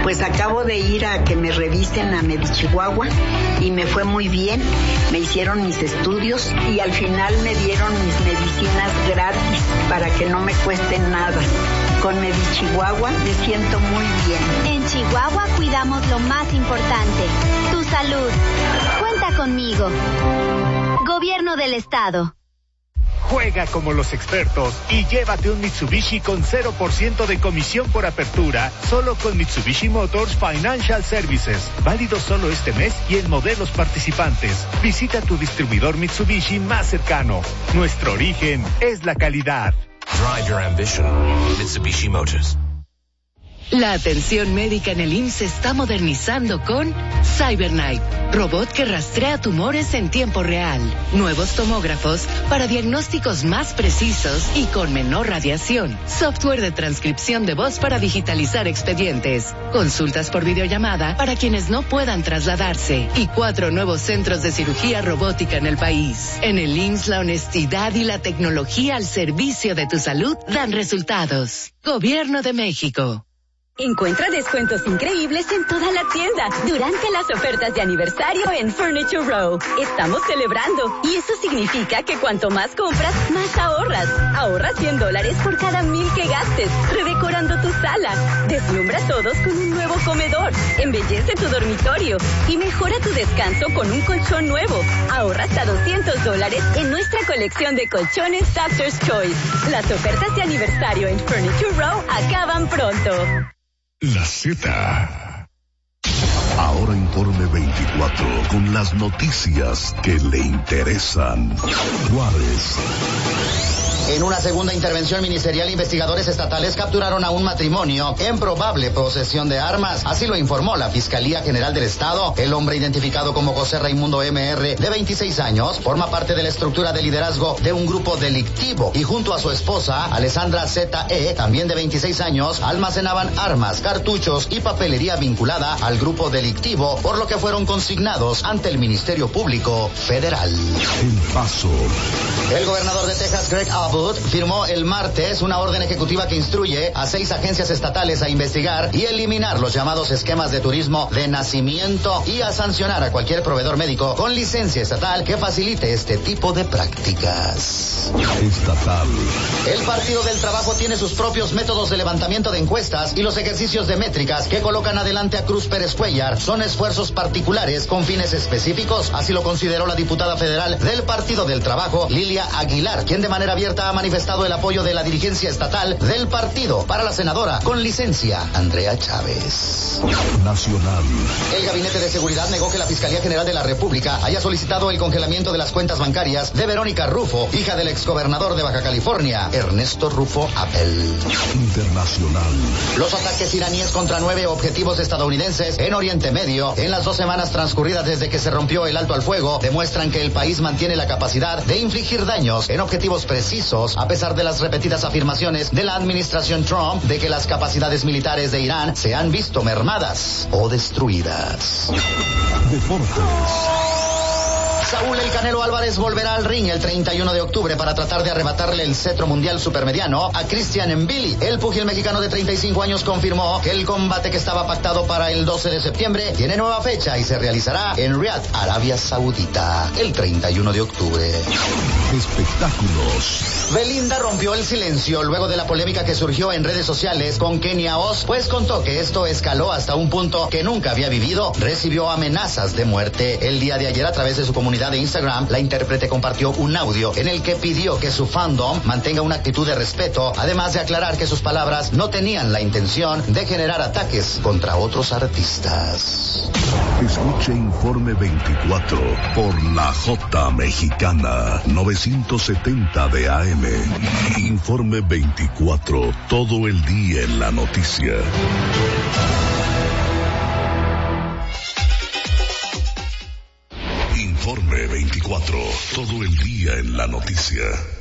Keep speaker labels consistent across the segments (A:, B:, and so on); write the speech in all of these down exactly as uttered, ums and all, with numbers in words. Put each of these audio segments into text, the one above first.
A: Pues acabo de ir a que me revisen a Medichihuahua y me fue muy bien. Me hicieron mis estudios y al final me dieron mis medicinas gratis para que no me cuesten nada. Con Medichihuahua me siento muy bien.
B: En Chihuahua cuidamos lo más importante, tu salud. Cuenta conmigo. Gobierno del Estado.
C: Juega como los expertos y llévate un Mitsubishi con cero por ciento de comisión por apertura, solo con Mitsubishi Motors Financial Services. Válido solo este mes y en modelos participantes. Visita tu distribuidor Mitsubishi más cercano. Nuestro origen es la calidad.
D: Drive your ambition. Mitsubishi Motors.
E: La atención médica en el I M S S se está modernizando con CyberKnife, robot que rastrea tumores en tiempo real. Nuevos tomógrafos para diagnósticos más precisos y con menor radiación. Software de transcripción de voz para digitalizar expedientes. Consultas por videollamada para quienes no puedan trasladarse. Y cuatro nuevos centros de cirugía robótica en el país. En el I M S S la honestidad y la tecnología al servicio de tu salud dan resultados. Gobierno de México.
F: Encuentra descuentos increíbles en toda la tienda durante las ofertas de aniversario en Furniture Row. Estamos celebrando y eso significa que cuanto más compras, más ahorras. Ahorra cien dólares por cada mil que gastes, redecorando tu sala. Deslumbra todos con un nuevo comedor. Embellece tu dormitorio y mejora tu descanso con un colchón nuevo. Ahorra hasta doscientos dólares en nuestra colección de colchones Doctor's Choice. Las ofertas de aniversario en Furniture Row acaban pronto.
G: La Z. Ahora Informe veinticuatro con las noticias que le interesan. Juárez.
H: En una segunda intervención ministerial, investigadores estatales capturaron a un matrimonio en probable posesión de armas. Así lo informó la Fiscalía General del Estado. El hombre, identificado como José Raimundo M R, de veintiséis años, forma parte de la estructura de liderazgo de un grupo delictivo y junto a su esposa, Alessandra Z E, también de veintiséis años, almacenaban armas, cartuchos y papelería vinculada al grupo delictivo, por lo que fueron consignados ante el Ministerio Público Federal.
G: El Paso.
H: El gobernador de Texas, Greg Abbott, firmó el martes una orden ejecutiva que instruye a seis agencias estatales a investigar y eliminar los llamados esquemas de turismo de nacimiento y a sancionar a cualquier proveedor médico con licencia estatal que facilite este tipo de prácticas.
G: Estatal.
H: El Partido del Trabajo tiene sus propios métodos de levantamiento de encuestas y los ejercicios de métricas que colocan adelante a Cruz Pérez Cuellar son esfuerzos particulares con fines específicos. Así lo consideró la diputada federal del Partido del Trabajo, Lilia Aguilar, quien de manera abierta ha manifestado el apoyo de la dirigencia estatal del partido para la senadora con licencia, Andrea Chávez.
G: Nacional.
H: El Gabinete de Seguridad negó que la Fiscalía General de la República haya solicitado el congelamiento de las cuentas bancarias de Verónica Rufo, hija del exgobernador de Baja California, Ernesto Rufo Appel.
G: Internacional.
H: Los ataques iraníes contra nueve objetivos estadounidenses en Oriente Medio en las dos semanas transcurridas desde que se rompió el alto al fuego demuestran que el país mantiene la capacidad de infligir daños en objetivos precisos, a pesar de las repetidas afirmaciones de la administración Trump de que las capacidades militares de Irán se han visto mermadas o destruidas.
G: Deportes.
H: Saúl El Canelo Álvarez volverá al ring el treinta y uno de octubre para tratar de arrebatarle el cetro mundial supermediano a Christian Mbili. El púgil mexicano de treinta y cinco años confirmó que el combate que estaba pactado para el doce de septiembre tiene nueva fecha y se realizará en Riad, Arabia Saudita, el treinta y uno de octubre.
G: Espectáculos.
H: Belinda rompió el silencio luego de la polémica que surgió en redes sociales con Kenia Oz, pues contó que esto escaló hasta un punto que nunca había vivido. Recibió amenazas de muerte. El día de ayer, a través de su comunidad de Instagram, la intérprete compartió un audio en el que pidió que su fandom mantenga una actitud de respeto, además de aclarar que sus palabras no tenían la intención de generar ataques contra otros artistas.
G: Escuche Informe veinticuatro por la J Mexicana novecientos setenta de A M. Informe veinticuatro, todo el día en la noticia. Informe veinticuatro, todo el día en la noticia.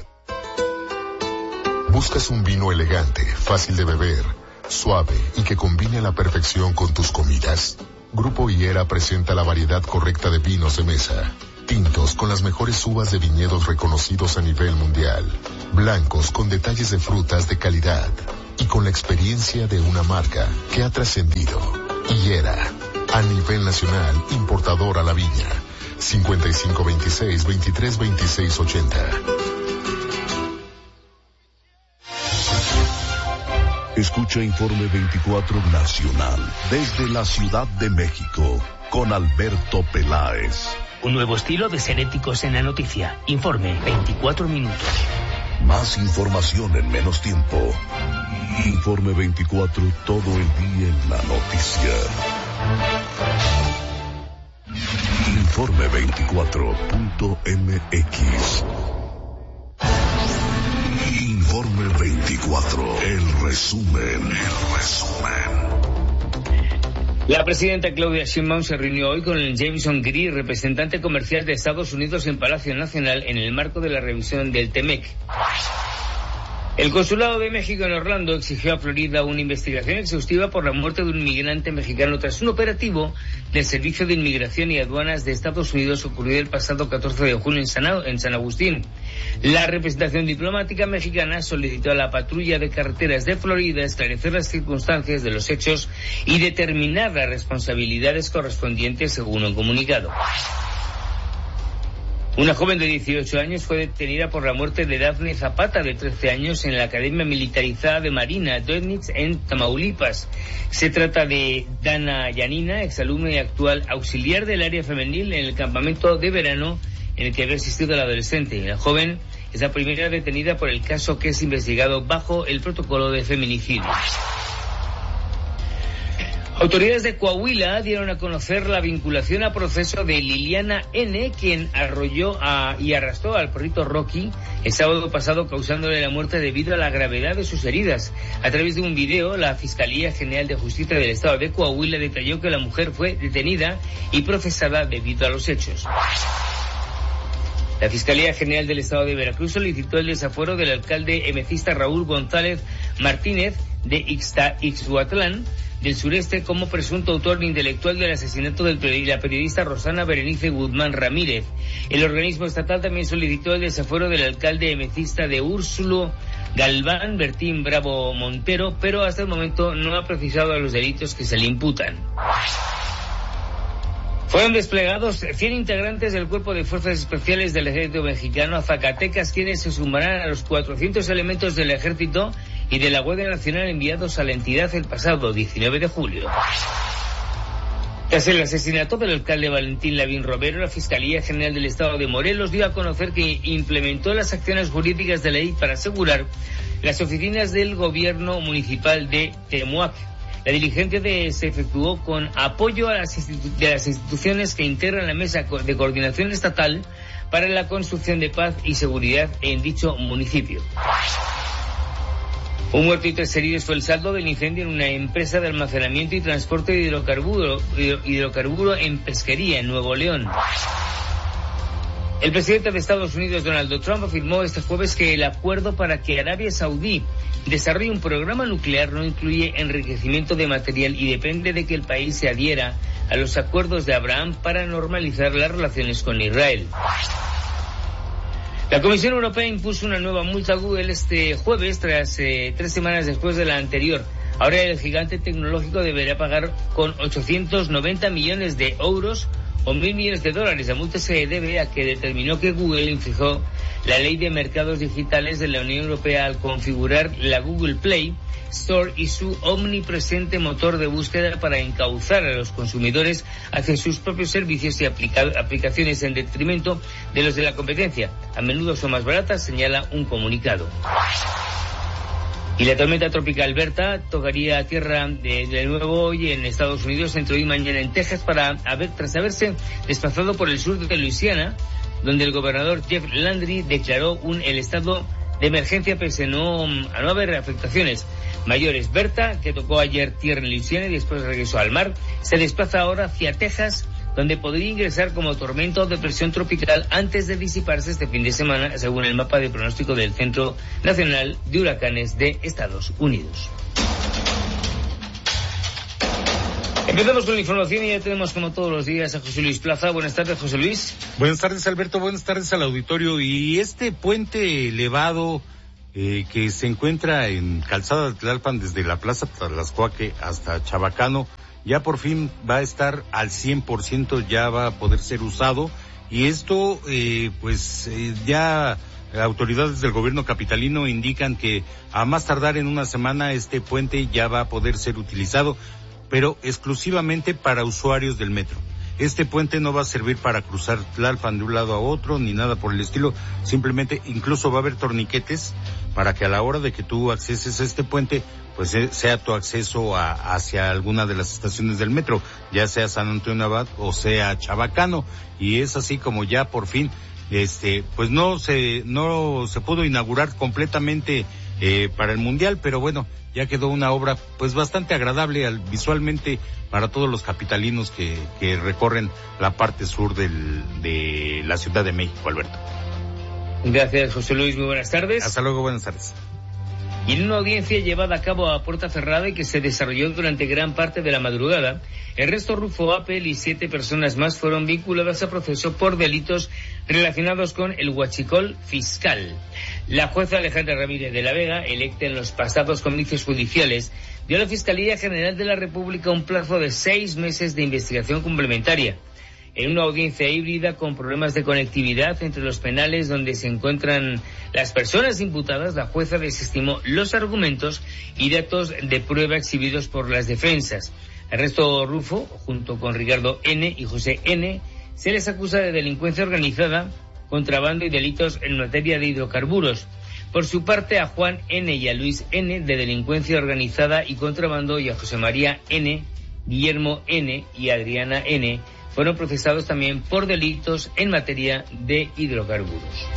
I: ¿Buscas un vino elegante, fácil de beber, suave y que combine a la perfección con tus comidas? Grupo Higuera presenta la variedad correcta de vinos de mesa. Tintos con las mejores uvas de viñedos reconocidos a nivel mundial. Blancos con detalles de frutas de calidad. Y con la experiencia de una marca que ha trascendido. Higuera, a nivel nacional, importadora La Viña. cincuenta y cinco veintiséis, veintitrés veintiséis ochenta.
G: Escucha Informe veinticuatro Nacional desde la Ciudad de México con Alberto Peláez.
J: Un nuevo estilo de ser éticos en la noticia. Informe veinticuatro minutos.
G: Más información en menos tiempo. Informe veinticuatro, todo el día en la noticia. Informe veinticuatro punto m x. Informe veinticuatro, el resumen, el resumen.
K: La presidenta Claudia Sheinbaum se reunió hoy con el Jameson Gris, representante comercial de Estados Unidos en Palacio Nacional, en el marco de la revisión del T M E C. El Consulado de México en Orlando exigió a Florida una investigación exhaustiva por la muerte de un inmigrante mexicano tras un operativo del Servicio de Inmigración y Aduanas de Estados Unidos ocurrido el pasado catorce de junio en San, en San Agustín. La representación diplomática mexicana solicitó a la patrulla de carreteras de Florida esclarecer las circunstancias de los hechos y determinar las responsabilidades correspondientes, según un comunicado. Una joven de dieciocho años fue detenida por la muerte de Dafne Zapata, de trece años, en la Academia Militarizada de Marina, Dönitz, en Tamaulipas. Se trata de Dana Yanina, exalumna y actual auxiliar del área femenil en el campamento de verano en el que había asistido la adolescente. La joven es la primera detenida por el caso, que es investigado bajo el protocolo de feminicidio. Autoridades de Coahuila dieron a conocer la vinculación a proceso de Liliana N., quien arrolló a, y arrastró al perrito Rocky el sábado pasado, causándole la muerte debido a la gravedad de sus heridas. A través de un video, la Fiscalía General de Justicia del Estado de Coahuila detalló que la mujer fue detenida y procesada debido a los hechos. La Fiscalía General del Estado de Veracruz solicitó el desafuero del alcalde emecista Raúl González Martínez de Ixhuatlán del Sureste como presunto autor intelectual del asesinato de la periodista Rosana Berenice Guzmán Ramírez. El organismo estatal también solicitó el desafuero del alcalde emecista de Úrsulo Galván Bertín Bravo Montero, pero hasta el momento no ha precisado los delitos que se le imputan. Fueron desplegados cien integrantes del Cuerpo de Fuerzas Especiales del Ejército Mexicano a Zacatecas, quienes se sumarán a los cuatrocientos elementos del Ejército y de la Guardia Nacional enviados a la entidad el pasado diecinueve de julio. Tras el asesinato del alcalde Valentín Lavín Romero, la Fiscalía General del Estado de Morelos dio a conocer que implementó las acciones jurídicas de ley para asegurar las oficinas del gobierno municipal de Temuac. La diligencia de, se efectuó con apoyo a las institu- de las instituciones que integran la Mesa de Coordinación Estatal para la Construcción de Paz y Seguridad en dicho municipio. Un muerto y tres heridos fue el saldo del incendio en una empresa de almacenamiento y transporte de hidrocarburo, hidrocarburo en Pesquería, en Nuevo León. El presidente de Estados Unidos, Donald Trump, afirmó este jueves que el acuerdo para que Arabia Saudí desarrolle un programa nuclear no incluye enriquecimiento de material y depende de que el país se adhiera a los acuerdos de Abraham para normalizar las relaciones con Israel. La Comisión Europea impuso una nueva multa a Google este jueves, tras eh, tres semanas después de la anterior. Ahora el gigante tecnológico deberá pagar con ochocientos noventa millones de euros o mil millones de dólares. La multa se debe a que determinó que Google infringió la ley de mercados digitales de la Unión Europea al configurar la Google Play Store y su omnipresente motor de búsqueda para encauzar a los consumidores hacia sus propios servicios y aplica- aplicaciones en detrimento de los de la competencia. A menudo son más baratas, señala un comunicado. Y la tormenta tropical Berta tocaría tierra de, de nuevo hoy en Estados Unidos, entre hoy y mañana en Texas, para haber, tras haberse desplazado por el sur de Luisiana, donde el gobernador Jeff Landry declaró un, el estado de emergencia pese a no, a no haber afectaciones mayores. Berta, que tocó ayer tierra en Luisiana y después regresó al mar, se desplaza ahora hacia Texas, donde podría ingresar como tormenta o depresión tropical antes de disiparse este fin de semana, según el mapa de pronóstico del Centro Nacional de Huracanes de Estados Unidos. Empezamos con la información y ya tenemos, como todos los días, a José Luis Plaza. Buenas tardes, José Luis.
L: Buenas tardes, Alberto. Buenas tardes al auditorio. Y este puente elevado eh, que se encuentra en Calzada de Tlalpan desde la Plaza Tlaxcuaque hasta Chabacano, ya por fin va a estar al cien por ciento, ya va a poder ser usado, y esto, eh, pues, eh, ya autoridades del gobierno capitalino indican que a más tardar en una semana este puente ya va a poder ser utilizado, pero exclusivamente para usuarios del metro. Este puente no va a servir para cruzar Tlalpan de un lado a otro, ni nada por el estilo, simplemente incluso va a haber torniquetes para que a la hora de que tú acceses a este puente, pues sea tu acceso a, hacia alguna de las estaciones del metro, ya sea San Antonio Abad o sea Chabacano, y es así como ya por fin, este, pues no se, no se pudo inaugurar completamente eh, para el Mundial, pero bueno, ya quedó una obra pues bastante agradable al, visualmente para todos los capitalinos que, que recorren la parte sur del, de la Ciudad de México, Alberto.
K: Gracias, José Luis, muy buenas tardes.
L: Hasta luego, buenas tardes.
K: Y en una audiencia llevada a cabo a puerta cerrada y que se desarrolló durante gran parte de la madrugada, Ernesto Rufo Apel y siete personas más fueron vinculadas a proceso por delitos relacionados con el huachicol fiscal. La jueza Alejandra Ramírez de la Vega, electa en los pasados comicios judiciales, dio a la Fiscalía General de la República un plazo de seis meses de investigación complementaria. En una audiencia híbrida con problemas de conectividad entre los penales donde se encuentran las personas imputadas, la jueza desestimó los argumentos y datos de prueba exhibidos por las defensas. Ernesto Rufo, junto con Ricardo N. y José N., se les acusa de delincuencia organizada, contrabando y delitos en materia de hidrocarburos. Por su parte, a Juan N. y a Luis N. de delincuencia organizada y contrabando, y a José María N., Guillermo N. y Adriana N., fueron procesados también por delitos en materia de hidrocarburos.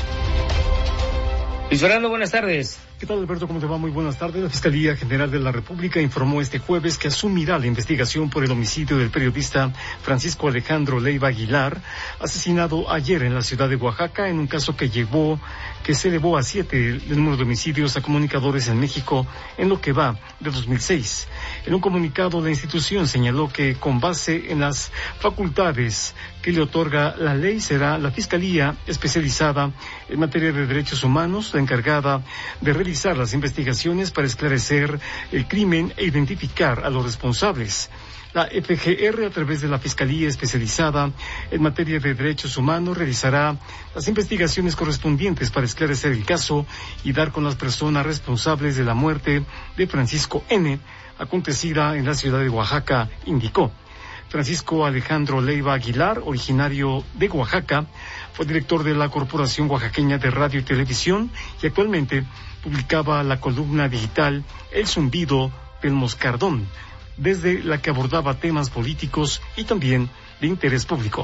K: Luis Fernando, buenas tardes.
M: ¿Qué tal, Alberto? ¿Cómo te va? Muy buenas tardes. La Fiscalía General de la República informó este jueves que asumirá la investigación por el homicidio del periodista Francisco Alejandro Leiva Aguilar, asesinado ayer en la ciudad de Oaxaca, en un caso que llevó, que se elevó a siete el número de homicidios a comunicadores en México en lo que va de dos mil seis. En un comunicado, la institución señaló que con base en las facultades que le otorga la ley, será la Fiscalía especializada en materia de derechos humanos la encargada de realizar las investigaciones para esclarecer el crimen e identificar a los responsables. La F G R, a través de la Fiscalía Especializada en Materia de Derechos Humanos, realizará las investigaciones correspondientes para esclarecer el caso y dar con las personas responsables de la muerte de Francisco N., acontecida en la ciudad de Oaxaca, indicó. Francisco Alejandro Leiva Aguilar, originario de Oaxaca, fue director de la Corporación Oaxaqueña de Radio y Televisión y actualmente publicaba la columna digital El Zumbido del Moscardón, desde la que abordaba temas políticos y también de interés público.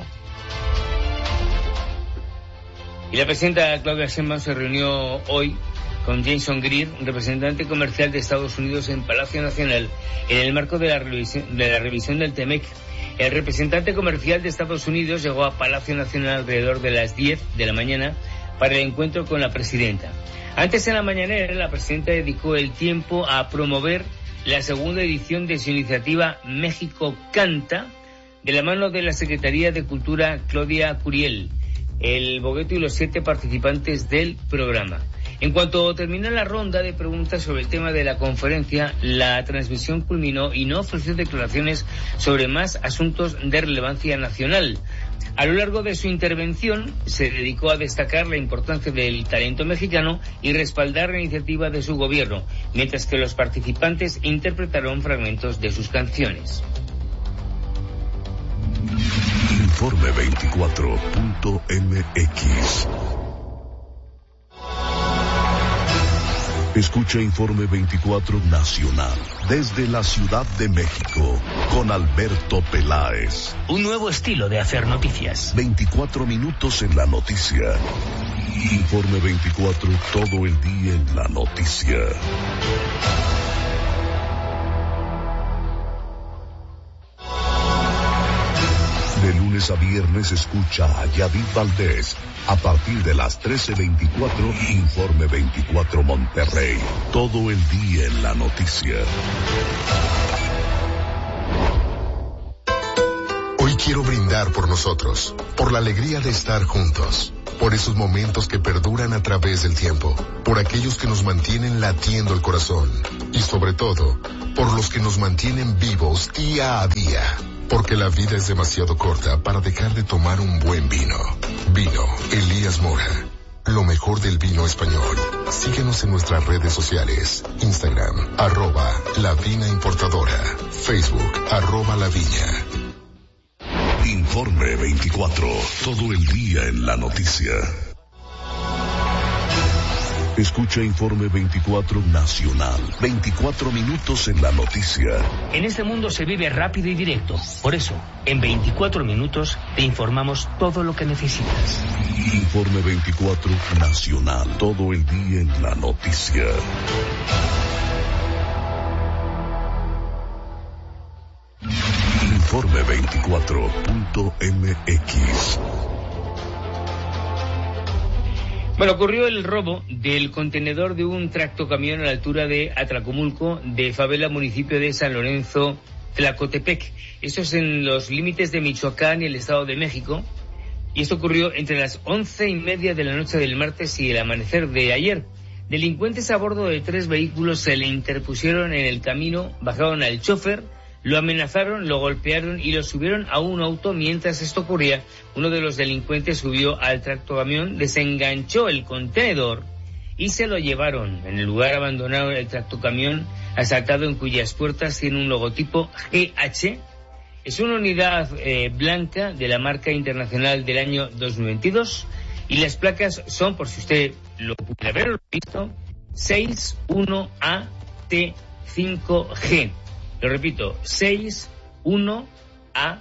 K: Y la presidenta Claudia Sheinbaum se reunió hoy con Jason Greer, representante comercial de Estados Unidos en Palacio Nacional, en el marco de la revisión, de la revisión del TEMEC. El representante comercial de Estados Unidos llegó a Palacio Nacional alrededor de las diez de la mañana para el encuentro con la presidenta. Antes, en la mañanera, la presidenta dedicó el tiempo a promover la segunda edición de su iniciativa México Canta, de la mano de la Secretaría de Cultura Claudia Curiel, el Bogueto y los siete participantes del programa. En cuanto terminó la ronda de preguntas sobre el tema de la conferencia, la transmisión culminó y no ofreció declaraciones sobre más asuntos de relevancia nacional. A lo largo de su intervención se dedicó a destacar la importancia del talento mexicano y respaldar la iniciativa de su gobierno, mientras que los participantes interpretaron fragmentos de sus canciones.
G: Informe veinticuatro punto m x. Escucha Informe veinticuatro Nacional desde la Ciudad de México con Alberto Peláez.
J: Un nuevo estilo de hacer noticias.
G: veinticuatro minutos en la noticia. Informe veinticuatro, todo el día en la noticia. De lunes a viernes escucha a Yadid Valdés. A partir de las trece veinticuatro, Informe veinticuatro Monterrey. Todo el día en la noticia.
I: Hoy Y quiero brindar por nosotros, por la alegría de estar juntos, por esos momentos que perduran a través del tiempo, por aquellos que nos mantienen latiendo el corazón y sobre todo, por los que nos mantienen vivos día a día. Porque la vida es demasiado corta para dejar de tomar un buen vino. Vino Elías Mora. Lo mejor del vino español. Síguenos en nuestras redes sociales. Instagram, arroba La Vina Importadora. Facebook, arroba La Viña.
G: Informe veinticuatro. Todo el día en la noticia. Escucha Informe veinticuatro Nacional. veinticuatro minutos en la noticia.
J: En este mundo se vive rápido y directo. Por eso, en veinticuatro minutos te informamos todo lo que necesitas.
G: Informe veinticuatro Nacional. Todo el día en la noticia. Informe veinticuatro punto m x.
K: Bueno, ocurrió el robo del contenedor de un tractocamión a la altura de Atlacomulco, de Favela, municipio de San Lorenzo, Tlacotepec. Esto es en los límites de Michoacán y el Estado de México. Y esto ocurrió entre las once y media de la noche del martes y el amanecer de ayer. Delincuentes a bordo de tres vehículos se le interpusieron en el camino, bajaron al chofer, lo amenazaron, lo golpearon y lo subieron a un auto. Mientras esto ocurría, uno de los delincuentes subió al tractocamión, desenganchó el contenedor y se lo llevaron. En el lugar abandonaron el tractocamión asaltado, en cuyas puertas tiene un logotipo G H. Es una unidad eh, blanca de la marca internacional del año dos mil veintidós y las placas son, por si usted lo pudiera ver o lo ha visto, seis uno A T cinco G. Lo repito, seis uno A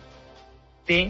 K: T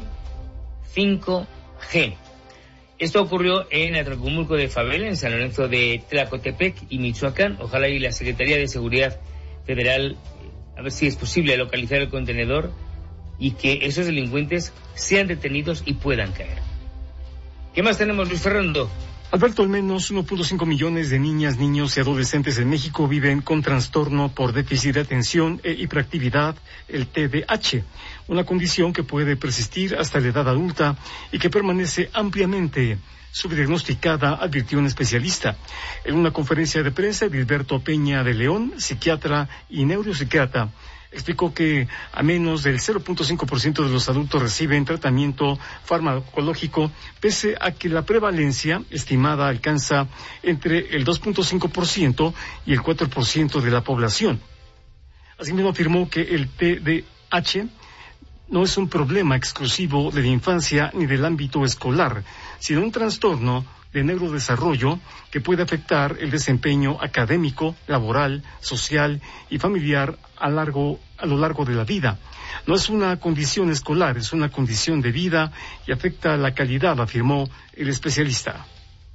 K: cinco G. Esto ocurrió en Atlacomulco de Favela, en San Lorenzo de Tlacotepec y Michoacán. Ojalá y la Secretaría de Seguridad Federal, a ver si es posible localizar el contenedor y que esos delincuentes sean detenidos y puedan caer. ¿Qué más tenemos, Luis Fernando?
M: Alberto, al menos uno punto cinco millones de niñas, niños y adolescentes en México viven con trastorno por déficit de atención e hiperactividad, el T D A H, una condición que puede persistir hasta la edad adulta y que permanece ampliamente subdiagnosticada, advirtió un especialista. En una conferencia de prensa, Gilberto Peña de León, psiquiatra y neuropsiquiatra, explicó que a menos del cero punto cinco por ciento de los adultos reciben tratamiento farmacológico, pese a que la prevalencia estimada alcanza entre el dos punto cinco por ciento y el cuatro por ciento de la población. Asimismo, afirmó que el T D A H no es un problema exclusivo de la infancia ni del ámbito escolar, sino un trastorno de neurodesarrollo que puede afectar el desempeño académico, laboral, social y familiar a largo a lo largo de la vida. No es una condición escolar, es una condición de vida y afecta la calidad, afirmó el especialista.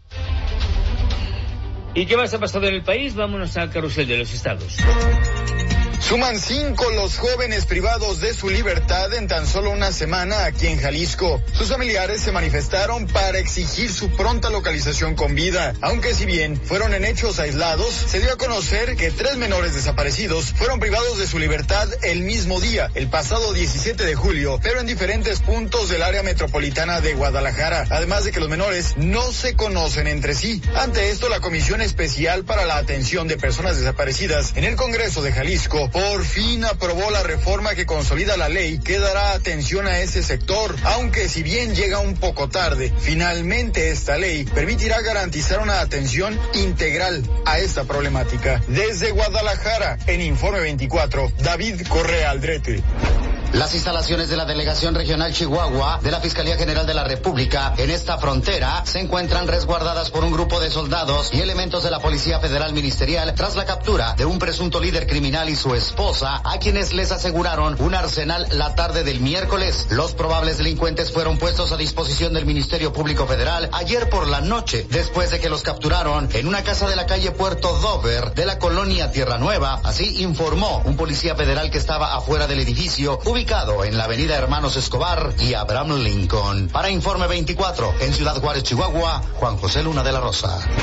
K: ¿Y qué más ha pasado en el país? Vámonos al carrusel de los estados.
N: Suman cinco los jóvenes privados de su libertad en tan solo una semana aquí en Jalisco. Sus familiares se manifestaron para exigir su pronta localización con vida. Aunque si bien fueron en hechos aislados, se dio a conocer que tres menores desaparecidos fueron privados de su libertad el mismo día, el pasado diecisiete de julio, pero en diferentes puntos del área metropolitana de Guadalajara. Además de que los menores no se conocen entre sí. Ante esto, la Comisión Especial para la Atención de Personas Desaparecidas en el Congreso de Jalisco por fin aprobó la reforma que consolida la ley que dará atención a ese sector, aunque si bien llega un poco tarde, finalmente esta ley permitirá garantizar una atención integral a esta problemática. Desde Guadalajara, en Informe veinticuatro, David Correa Aldrete.
H: Las instalaciones de la Delegación Regional Chihuahua de la Fiscalía General de la República en esta frontera se encuentran resguardadas por un grupo de soldados y elementos de la Policía Federal Ministerial tras la captura de un presunto líder criminal y su esposa, a quienes les aseguraron un arsenal la tarde del miércoles. Los probables delincuentes fueron puestos a disposición del Ministerio Público Federal ayer por la noche, después de que los capturaron en una casa de la calle Puerto Dover de la colonia Tierra Nueva. Así informó un policía federal que estaba afuera del edificio, ubicado en la avenida Hermanos Escobar y Abraham Lincoln. Para Informe veinticuatro, en Ciudad Juárez, Chihuahua, Juan José Luna de la Rosa.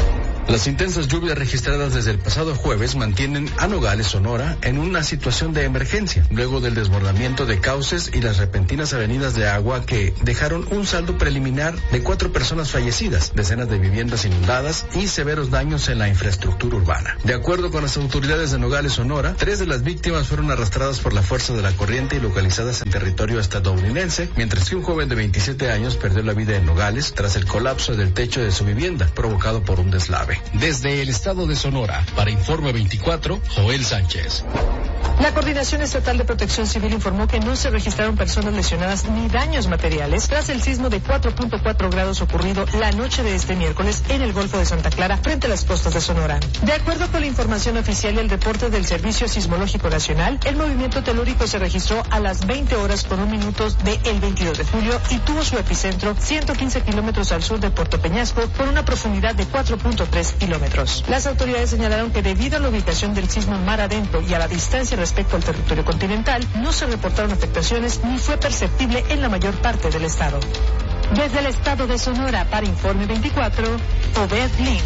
O: Las intensas lluvias registradas desde el pasado jueves mantienen a Nogales, Sonora, en una situación de emergencia, luego del desbordamiento de cauces y las repentinas avenidas de agua que dejaron un saldo preliminar de cuatro personas fallecidas, decenas de viviendas inundadas y severos daños en la infraestructura urbana. De acuerdo con las autoridades de Nogales, Sonora, tres de las víctimas fueron arrastradas por la fuerza de la corriente y localizadas en territorio estadounidense, mientras que un joven de veintisiete años perdió la vida en Nogales tras el colapso del techo de su vivienda, provocado por un deslave. Desde el estado de Sonora, para Informe veinticuatro, Joel Sánchez.
P: La Coordinación Estatal de Protección Civil informó que no se registraron personas lesionadas ni daños materiales tras el sismo de cuatro punto cuatro grados ocurrido la noche de este miércoles en el Golfo de Santa Clara, frente a las costas de Sonora. De acuerdo con la información oficial y el reporte del Servicio Sismológico Nacional, el movimiento telúrico se registró a las veinte horas con un minuto del veintidós de julio y tuvo su epicentro ciento quince kilómetros al sur de Puerto Peñasco, con una profundidad de cuatro punto tres kilómetros. Las autoridades señalaron que debido a la ubicación del sismo mar adentro y a la distancia respecto al territorio continental, no se reportaron afectaciones ni fue perceptible en la mayor parte del estado. Desde el estado de Sonora, para Informe veinticuatro, Obed Lin.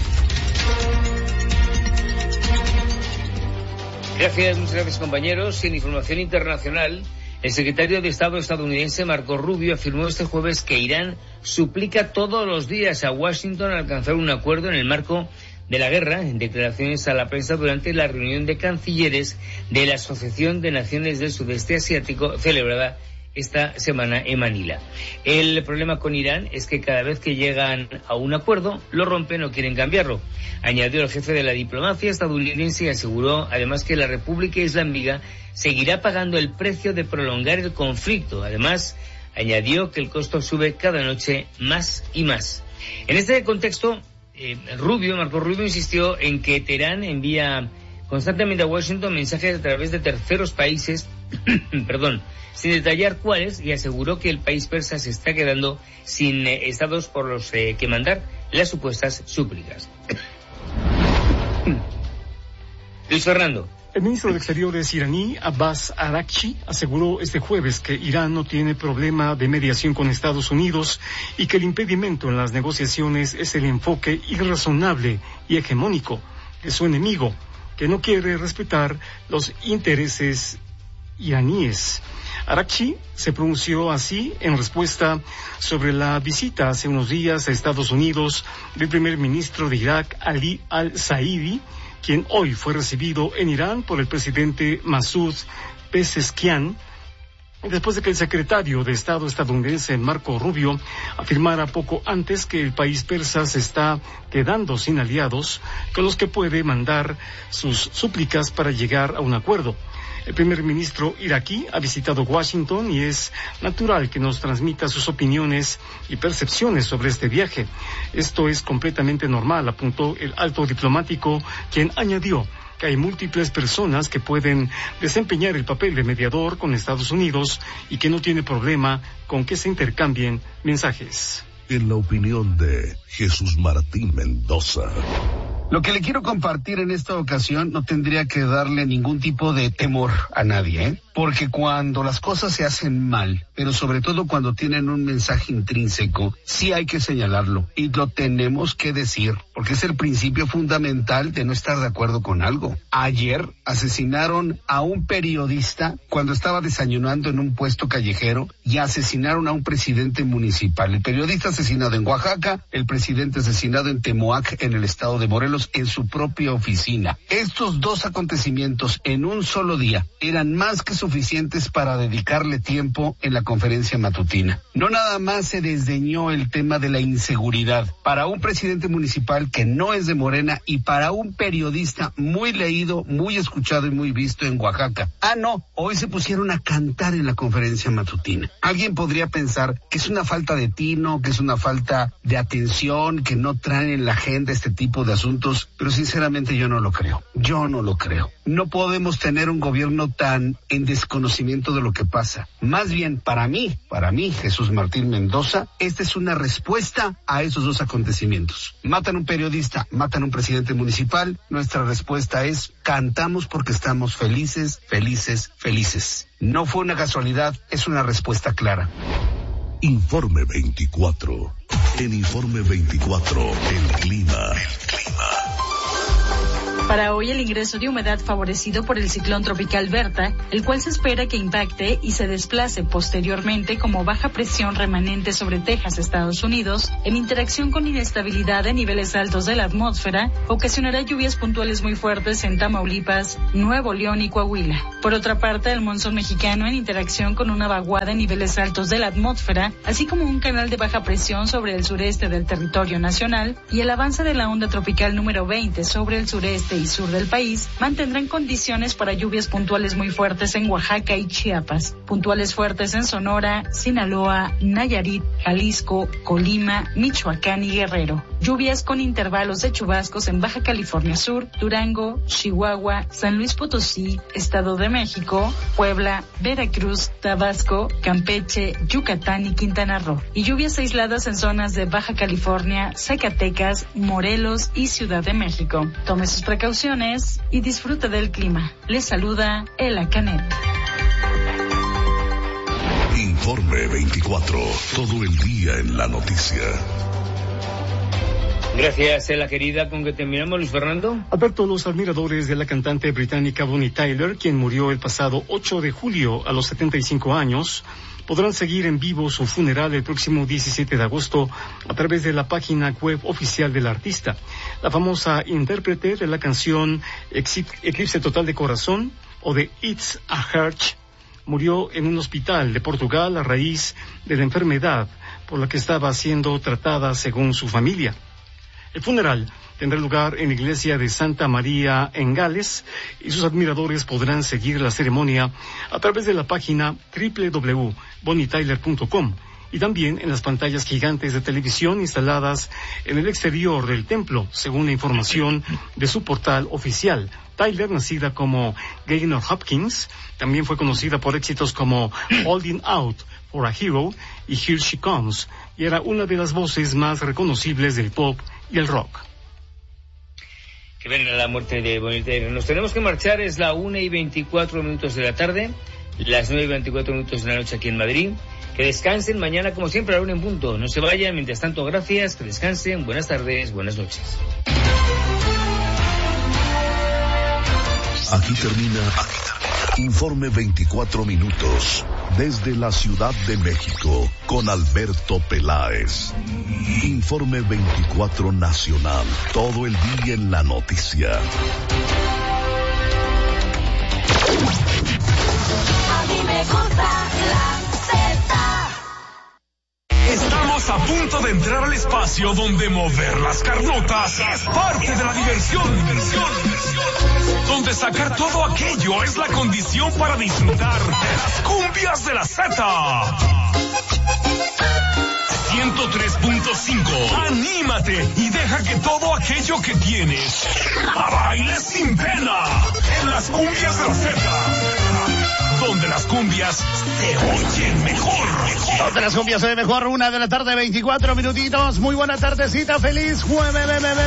K: Gracias, muchas gracias, compañeros. En información internacional, el secretario de Estado estadounidense Marco Rubio afirmó este jueves que Irán suplica todos los días a Washington alcanzar un acuerdo en el marco de la guerra, en declaraciones a la prensa durante la reunión de cancilleres de la Asociación de Naciones del Sudeste Asiático celebrada esta semana en Manila. El problema con Irán es que cada vez que llegan a un acuerdo, lo rompen o quieren cambiarlo, añadió el jefe de la diplomacia estadounidense y aseguró además que la República Islámica seguirá pagando el precio de prolongar el conflicto. Además, añadió que el costo sube cada noche más y más. En este contexto, eh, Rubio, Marco Rubio, insistió en que Teherán envía constantemente a Washington mensajes a través de terceros países, perdón, sin detallar cuáles, y aseguró que el país persa se está quedando sin eh, estados por los eh, que mandar las supuestas súplicas. Luis Fernando.
M: El ministro de Exteriores iraní, Abbas Araghchi, aseguró este jueves que Irán no tiene problema de mediación con Estados Unidos y que el impedimento en las negociaciones es el enfoque irrazonable y hegemónico de su enemigo, que no quiere respetar los intereses iraníes. Araghchi se pronunció así en respuesta sobre la visita hace unos días a Estados Unidos del primer ministro de Irak, Ali al-Zaidi, quien hoy fue recibido en Irán por el presidente Masoud Pezeshkian, después de que el secretario de Estado estadounidense Marco Rubio afirmara poco antes que el país persa se está quedando sin aliados con los que puede mandar sus súplicas para llegar a un acuerdo. El primer ministro iraquí ha visitado Washington y es natural que nos transmita sus opiniones y percepciones sobre este viaje. Esto es completamente normal, apuntó el alto diplomático, quien añadió que hay múltiples personas que pueden desempeñar el papel de mediador con Estados Unidos y que no tiene problema con que se intercambien mensajes.
G: En la opinión de Jesús Martín Mendoza.
Q: Lo que le quiero compartir en esta ocasión no tendría que darle ningún tipo de temor a nadie, ¿eh? Porque cuando las cosas se hacen mal, pero sobre todo cuando tienen un mensaje intrínseco, sí hay que señalarlo y lo tenemos que decir, porque es el principio fundamental de no estar de acuerdo con algo. Ayer asesinaron a un periodista cuando estaba desayunando en un puesto callejero y asesinaron a un presidente municipal. El periodista asesinado en Oaxaca, el presidente asesinado en Temoac, en el estado de Morelos, en su propia oficina. Estos dos acontecimientos en un solo día eran más que suficientes para dedicarle tiempo en la conferencia matutina. No nada más se desdeñó el tema de la inseguridad para un presidente municipal que no es de Morena y para un periodista muy leído, muy escuchado y muy visto en Oaxaca. Ah, no, hoy se pusieron a cantar en la conferencia matutina. Alguien podría pensar que es una falta de tino, que es una falta de atención, que no traen en la agenda este tipo de asuntos, pero sinceramente yo no lo creo. Yo no lo creo. No podemos tener un gobierno tan en desconocimiento de lo que pasa. Más bien, para mí, para mí, Jesús Martín Mendoza, esta es una respuesta a esos dos acontecimientos. Matan un periodista, matan un presidente municipal. Nuestra respuesta es: cantamos porque estamos felices, felices, felices. No fue una casualidad, es una respuesta clara.
G: Informe veinticuatro. En Informe veinticuatro, el clima. El clima.
R: Para hoy, el ingreso de humedad favorecido por el ciclón tropical Berta, el cual se espera que impacte y se desplace posteriormente como baja presión remanente sobre Texas, Estados Unidos, en interacción con inestabilidad en niveles altos de la atmósfera, ocasionará lluvias puntuales muy fuertes en Tamaulipas, Nuevo León y Coahuila. Por otra parte, el monzón mexicano en interacción con una vaguada en niveles altos de la atmósfera, así como un canal de baja presión sobre el sureste del territorio nacional y el avance de la onda tropical número veinte sobre el sureste y sur del país, mantendrán condiciones para lluvias puntuales muy fuertes en Oaxaca y Chiapas, puntuales fuertes en Sonora, Sinaloa, Nayarit, Jalisco, Colima, Michoacán y Guerrero. Lluvias con intervalos de chubascos en Baja California Sur, Durango, Chihuahua, San Luis Potosí, Estado de México, Puebla, Veracruz, Tabasco, Campeche, Yucatán y Quintana Roo. Y lluvias aisladas en zonas de Baja California, Zacatecas, Morelos y Ciudad de México. Tome sus precauciones y disfrute del clima. Les saluda Ela Canet.
G: Informe veinticuatro, todo el día en la noticia.
K: Gracias, Ela querida. ¿Con qué terminamos, Luis Fernando?
M: Alberto, los admiradores de la cantante británica Bonnie Tyler, quien murió el pasado ocho de julio a los setenta y cinco años, podrán seguir en vivo su funeral el próximo diecisiete de agosto a través de la página web oficial del artista. La famosa intérprete de la canción Eclipse Total de Corazón o de It's a Heart murió en un hospital de Portugal a raíz de la enfermedad por la que estaba siendo tratada según su familia. El funeral tendrá lugar en la iglesia de Santa María en Gales y sus admiradores podrán seguir la ceremonia a través de la página doble u doble u doble u punto bonnie tyler punto com y también en las pantallas gigantes de televisión instaladas en el exterior del templo, según la información de su portal oficial. Tyler, nacida como Gaynor Hopkins, también fue conocida por éxitos como Holding Out for a Hero y Here She Comes, y era una de las voces más reconocibles del pop y el rock.
K: Que venga la muerte de Bonnie Tyler. Nos tenemos que marchar, es la una y veinticuatro minutos de la tarde, las nueve y veinticuatro minutos de la noche aquí en Madrid. Que descansen mañana, como siempre, a la una en punto. No se vayan, mientras tanto, gracias, que descansen, buenas tardes, buenas noches.
G: Aquí termina, aquí termina. Informe veinticuatro minutos. Desde la Ciudad de México, con Alberto Peláez. Informe veinticuatro Nacional. Todo el día en la noticia.
S: A mí me gusta la
T: Estamos a punto de entrar al espacio donde mover las carnotas es parte de la diversión. diversión, diversión. Donde sacar todo aquello es la condición para disfrutar de las cumbias de la Z. ciento tres punto cinco. Anímate y deja que todo aquello que tienes baile sin pena en las cumbias de la Z. Donde las cumbias se oyen mejor.
Q: Donde las cumbias se oyen mejor. Una de la tarde, veinticuatro minutitos. Muy buena tardecita. Feliz jueves.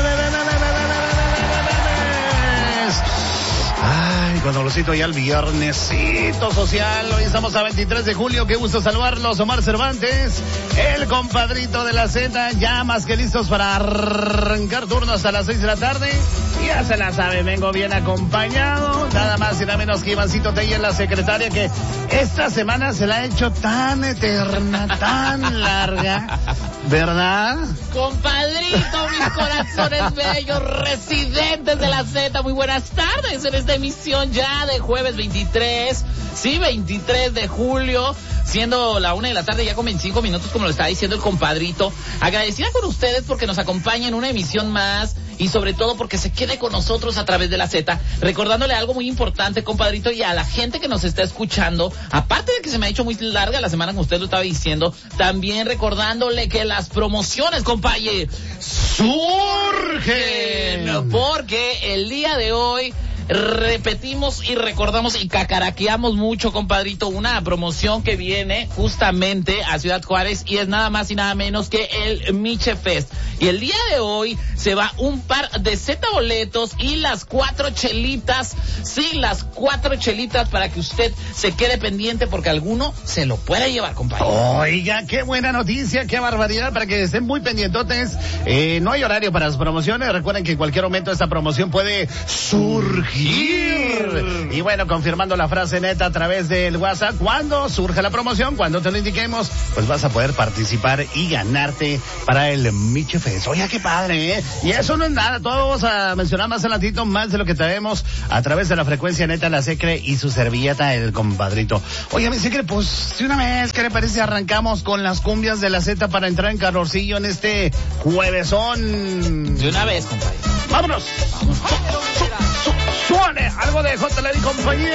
Q: Ay, cuando lo cito ya el viernesito social. Hoy estamos a veintitrés de julio. Qué gusto saludarlos. Omar Cervantes, el compadrito de la Z, ya más que listos para arrancar turno hasta las seis de la tarde. Ya se la sabe, vengo bien acompañado. Nada más y nada menos que Ivancito Tella, la secretaria, que esta semana se la ha hecho tan eterna, tan larga, ¿verdad?
U: Compadrito, mis corazones bellos, residentes de la Z, muy buenas tardes en esta emisión ya de jueves veintitrés, sí, veintitrés de julio, siendo la una de la tarde ya con veinticinco minutos, como lo estaba diciendo el compadrito. Agradecida con ustedes porque nos acompañan en una emisión más y sobre todo porque se quede con nosotros a través de la Z, recordándole algo muy importante, compadrito, y a la gente que nos está escuchando, aparte de que se me ha hecho muy larga la semana, como usted lo estaba diciendo, también recordándole que las promociones, compañe, surgen, porque el día de hoy repetimos y recordamos y cacaraqueamos mucho, compadrito, una promoción que viene justamente a Ciudad Juárez y es nada más y nada menos que el Miche Fest. Y el día de hoy se va un par de Z boletos y las cuatro chelitas, sí, las cuatro chelitas para que usted se quede pendiente porque alguno se lo puede llevar, compadre.
Q: Oiga, qué buena noticia, qué barbaridad, para que estén muy pendientotes. Eh, no hay horario para las promociones, recuerden que en cualquier momento esta promoción puede surgir. Y bueno, confirmando la frase neta a través del WhatsApp, cuando surja la promoción, cuando te lo indiquemos, pues vas a poder participar y ganarte para el Miche Fest. Oiga, qué padre, ¿eh? Y eso no es nada, todo vamos a mencionar más adelantito, más de lo que traemos a través de la frecuencia neta, la Secre y su servilleta, el compadrito. Oye, mi Secre, pues, de una vez, ¿qué le parece si arrancamos con las cumbias de la Z para entrar en calorcillo en este juevesón?
U: De una vez, compadre.
Q: ¡Vámonos! ¡Suene! Algo de J. L. y compañía.